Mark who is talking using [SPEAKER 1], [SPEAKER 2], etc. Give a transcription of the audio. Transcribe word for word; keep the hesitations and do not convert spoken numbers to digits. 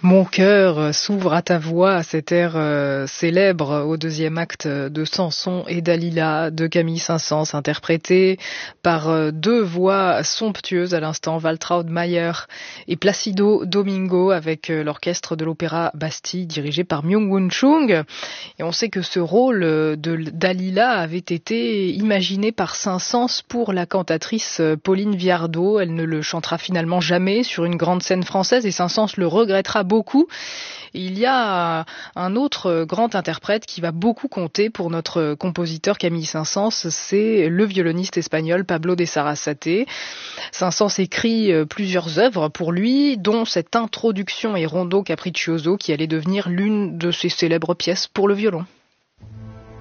[SPEAKER 1] Mon cœur s'ouvre à ta voix, cet air euh, célèbre au deuxième acte de Samson et Dalila de Camille Saint-Saëns, interprété par euh, deux voix somptueuses à l'instant, Waltraud Mayer et Placido Domingo, avec euh, l'orchestre de l'Opéra Bastille dirigé par Myung-Whun Chung. Et on sait que ce rôle de Dalila avait été imaginé par Saint-Saëns pour la cantatrice Pauline Viardot. Elle ne le chantera finalement jamais sur une grande scène française et Saint-Saëns le regrettera beaucoup. Et il y a un autre grand interprète qui va beaucoup compter pour notre compositeur Camille Saint-Saëns, c'est le violoniste espagnol Pablo de Sarasate. Saint-Saëns écrit plusieurs œuvres pour lui, dont cette introduction et rondo capriccioso qui allait devenir l'une de ses célèbres pièces pour le violon.